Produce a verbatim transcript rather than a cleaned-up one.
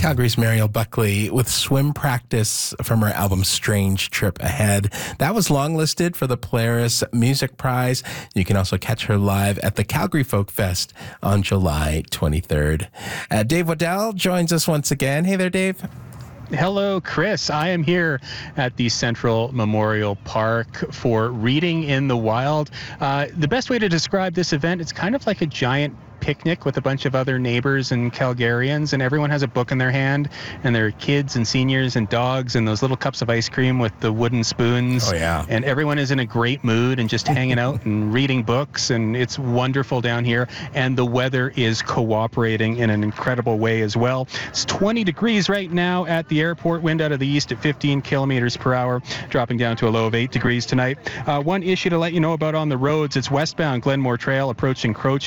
Calgary's Mariel Buckley with swim practice from her album Strange Trip Ahead. That was longlisted for the Polaris Music Prize. You can also catch her live at the Calgary Folk Fest on July twenty-third. Uh, Dave Waddell joins us once again. Hey there, Dave. Hello, Chris. I am here at the Central Memorial Park for Reading in the Wild. Uh, the best way to describe this event, it's kind of like a giant picnic with a bunch of other neighbors and Calgarians, and everyone has a book in their hand, and there are kids and seniors and dogs and those little cups of ice cream with the wooden spoons. Oh, yeah. And everyone is in a great mood and just hanging out and reading books, and it's wonderful down here, and the weather is cooperating in an incredible way as well. It's twenty degrees right now at the airport, wind out of the east at fifteen kilometers per hour, dropping down to a low of eight degrees tonight. Uh, one issue to let you know about on the roads, it's westbound Glenmore Trail approaching Croach